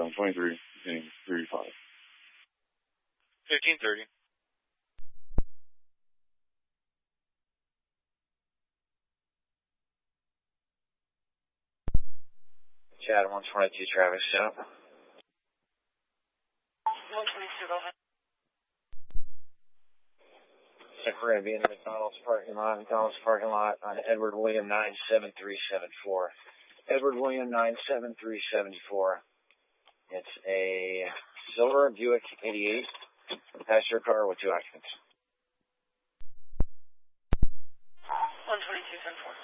23, beginning 35. 1530. Chad, 122 Travis, shut up. 122, go ahead. We're going to be in the McDonald's parking lot on Edward William 97374. Edward William 97374. It's a silver Buick 88 passenger car with 2 occupants. 122, 10-4.